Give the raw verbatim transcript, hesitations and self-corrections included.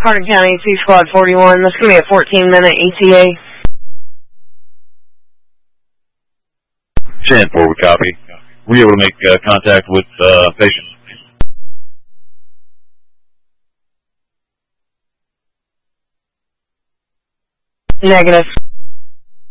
Hardin County, C Squad forty-one. That's going to be a fourteen minute E T A. ten four, we copy. Were you able to make uh, contact with uh, patient? Negative.